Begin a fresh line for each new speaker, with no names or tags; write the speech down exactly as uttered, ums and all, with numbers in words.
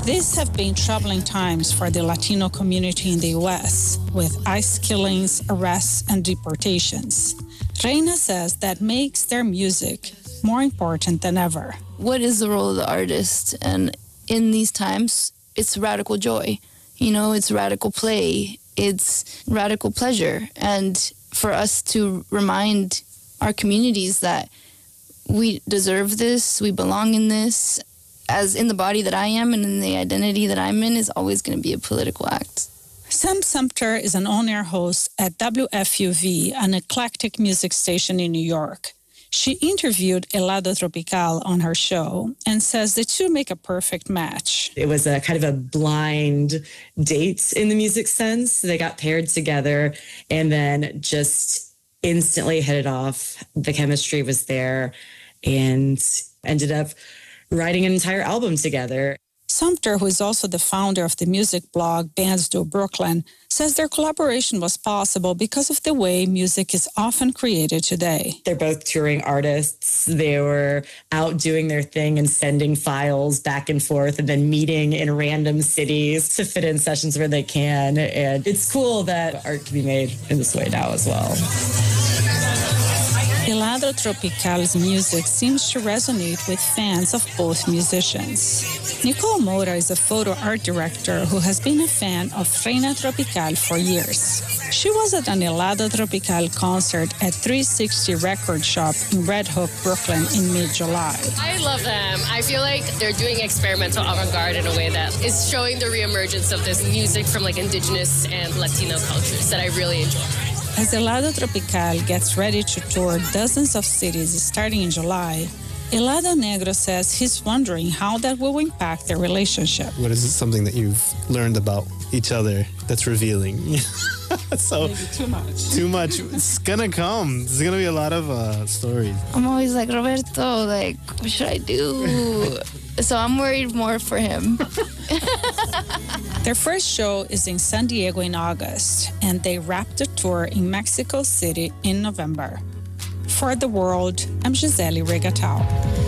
These have been troubling times for the Latino community in the U S, with ICE killings, arrests, and deportations. Reina says that makes their music more important than ever.
What is the role of the artist? And in these times, it's radical joy. You know, it's radical play. It's radical pleasure. And for us to remind our communities that we deserve this, we belong in this, as in the body that I am and in the identity that I'm in, is always going to be a political act.
Sam Sumter is an on-air host at W F U V, an eclectic music station in New York. She interviewed Helado Tropical on her show and says the two make a perfect match.
It was a kind of a blind date in the music sense. They got paired together and then just instantly hit it off. The chemistry was there and ended up writing an entire album together.
Sumter, who is also the founder of the music blog Bands Do Brooklyn, says their collaboration was possible because of the way music is often created today.
They're both touring artists. They were out doing their thing and sending files back and forth and then meeting in random cities to fit in sessions where they can. And it's cool that art can be made in this way now as well.
Helado Tropical's music seems to resonate with fans of both musicians. Nicole Moura is a photo art director who has been a fan of Reina Tropical for years. She was at an Helado Tropical concert at three sixty Record Shop in Red Hook, Brooklyn in mid-July.
I love them. I feel like they're doing experimental avant-garde in a way that is showing the reemergence of this music from like indigenous and Latino cultures that I really enjoy.
As Helado Tropical gets ready to tour dozens of cities starting in July, Helado Negro says he's wondering how that will impact their relationship.
What is something that you've learned about each other that's revealing? So
Maybe too much.
Too much. It's gonna come. There's gonna be a lot of uh, stories.
I'm always like, Roberto, like, what should I do? So I'm worried more for him.
Their first show is in San Diego in August, and they wrap the tour in Mexico City in November. For The World, I'm Gisele Regatao.